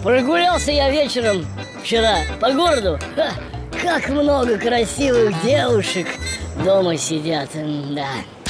Прогулялся я вечером вчера по городу. Как много красивых девушек дома сидят, да.